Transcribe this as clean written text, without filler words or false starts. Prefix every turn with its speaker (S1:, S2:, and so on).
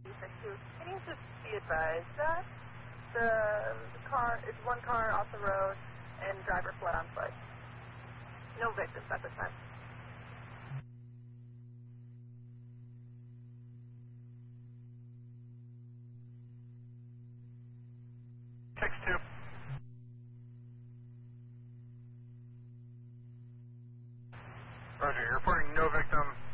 S1: Can you just be advised that the car is one car off the road and driver fled on foot. No victims at the time.
S2: Roger, you're reporting no victim.